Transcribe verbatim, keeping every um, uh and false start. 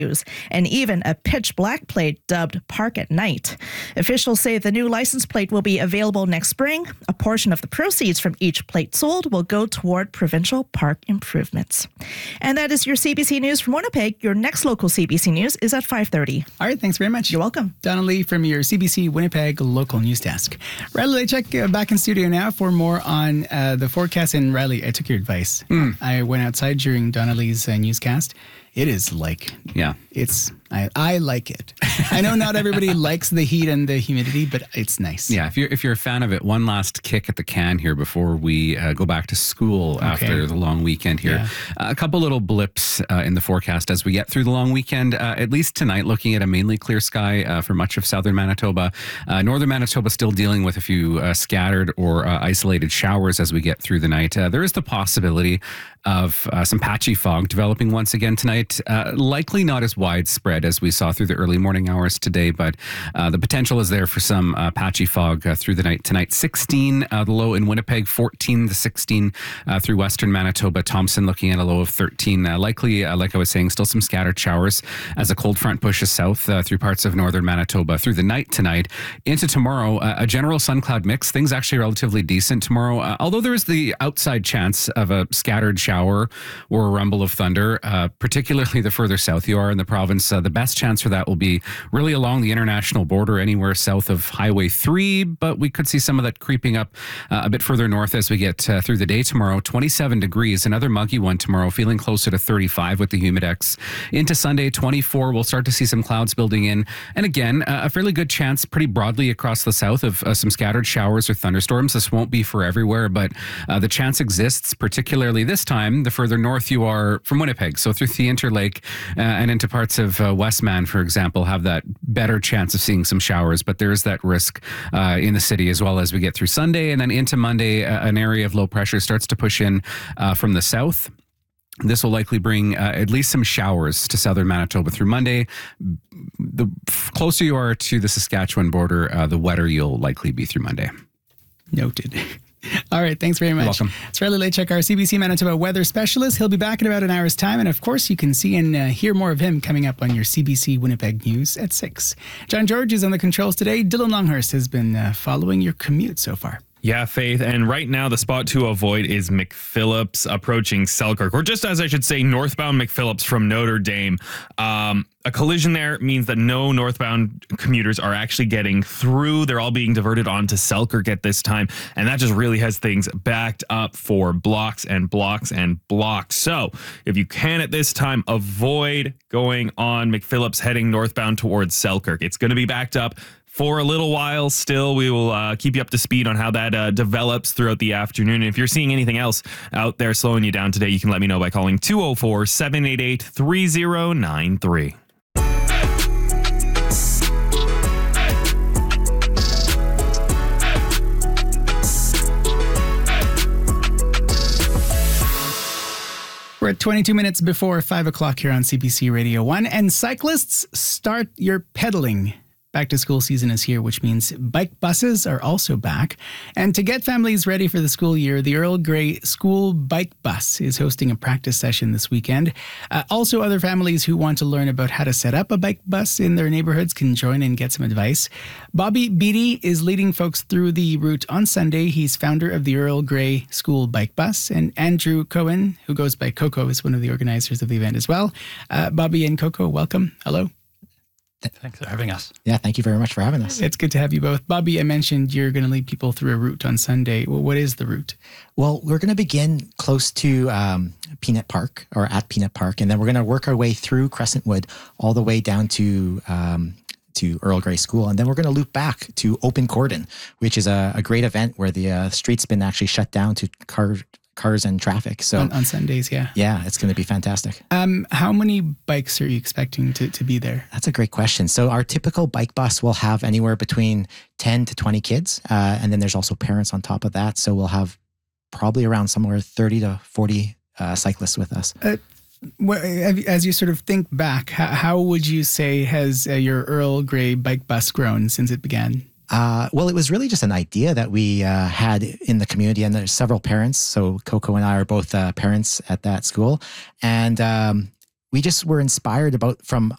and even a pitch black plate dubbed Park at Night. Officials say the new license plate will be available next spring. A portion of the proceeds from each plate sold will go toward provincial park improvements. And that is your C B C News from Winnipeg. Your next local C B C News is at five thirty. All right, thanks very much. You're welcome. Donna Lee from your C B C Winnipeg local news desk. Riley Lechek uh, back in studio now for more on uh, the forecast. And Riley, I took your advice. Mm. I went outside during Donna Lee's uh, newscast. It is like, yeah, it's, I, I like it. I know not everybody likes the heat and the humidity, but it's nice. Yeah, if you're if you're a fan of it, one last kick at the can here before we uh, go back to school okay. after the long weekend here. Yeah. Uh, a couple little blips uh, in the forecast as we get through the long weekend, uh, at least tonight, looking at a mainly clear sky uh, for much of southern Manitoba. Uh, northern Manitoba still dealing with a few uh, scattered or uh, isolated showers as we get through the night. Uh, there is the possibility of uh, some patchy fog developing once again tonight. Uh, likely not as widespread as we saw through the early morning hours today, but uh, the potential is there for some uh, patchy fog uh, through the night tonight. sixteen, uh, the low in Winnipeg, fourteen to sixteen uh, through western Manitoba. Thompson looking at a low of thirteen. Uh, likely, uh, like I was saying, still some scattered showers as a cold front pushes south uh, through parts of northern Manitoba through the night tonight. Into tomorrow, uh, a general sun cloud mix. Things actually relatively decent tomorrow, uh, although there is the outside chance of a scattered shower or a rumble of thunder, uh, particularly the further south you are in the province. Uh, the best chance for that will be really along the international border, anywhere south of Highway three, but we could see some of that creeping up uh, a bit further north as we get uh, through the day tomorrow. twenty-seven degrees, another muggy one tomorrow, feeling closer to thirty-five with the humidex. Into Sunday, twenty-four, we'll start to see some clouds building in. And again, uh, a fairly good chance pretty broadly across the south of uh, some scattered showers or thunderstorms. This won't be for everywhere, but uh, the chance exists, particularly this time, the further north you are from Winnipeg. So through the Interlake uh, and into parts of uh, Westman, for example, have that better chance of seeing some showers. But there is that risk uh, in the city as well as we get through Sunday. And then into Monday, uh, an area of low pressure starts to push in uh, from the south. This will likely bring uh, at least some showers to southern Manitoba through Monday. The closer you are to the Saskatchewan border, uh, the wetter you'll likely be through Monday. Noted. All right, thanks very much. You're welcome. It's Riley Lechek, our C B C Manitoba weather specialist. He'll be back in about an hour's time. And of course, you can see and uh, hear more of him coming up on your C B C Winnipeg News at six. John George is on the controls today. Dylan Longhurst has been uh, following your commute so far. Yeah, Faith. And right now, the spot to avoid is McPhillips approaching Selkirk, or just as I should say, northbound McPhillips from Notre Dame. Um, a collision there means that no northbound commuters are actually getting through. They're all being diverted onto Selkirk at this time. And that just really has things backed up for blocks and blocks and blocks. So if you can at this time, avoid going on McPhillips heading northbound towards Selkirk. It's going to be backed up for a little while still. We will uh, keep you up to speed on how that uh, develops throughout the afternoon. And if you're seeing anything else out there slowing you down today, you can let me know by calling two oh four, seven eight eight, three oh nine three. We're at twenty-two minutes before five o'clock here on C B C Radio one. And cyclists, start your pedaling. Back to school season is here, which means bike buses are also back. And to get families ready for the school year, the Earl Grey School Bike Bus is hosting a practice session this weekend. Uh, also, other families who want to learn about how to set up a bike bus in their neighborhoods can join and get some advice. Bobby Beatty is leading folks through the route on Sunday. He's founder of the Earl Grey School Bike Bus. And Andrew Cohen, who goes by Coco, is one of the organizers of the event as well. Uh, Bobby and Coco, welcome. Hello. Thanks for having us. Yeah, thank you very much for having us. It's good to have you both. Bobby, I mentioned you're going to lead people through a route on Sunday. Well, what is the route? Well, we're going to begin close to um, Peanut Park or at Peanut Park, and then we're going to work our way through Crescentwood all the way down to um, to Earl Grey School. And then we're going to loop back to Open Cordon, which is a, a great event where the uh, street's been actually shut down to car cars and traffic. So on, on Sundays, yeah. Yeah, it's going to be fantastic. Um, how many bikes are you expecting to, to be there? That's a great question. So our typical bike bus will have anywhere between ten to twenty kids. Uh, and then there's also parents on top of that. So we'll have probably around somewhere thirty to forty uh, cyclists with us. Uh, as you sort of think back, how, how would you say has uh, your Earl Grey bike bus grown since it began? Uh, well, it was really just an idea that we uh, had in the community, and there's several parents. So Coco and I are both uh, parents at that school, and um, we just were inspired about from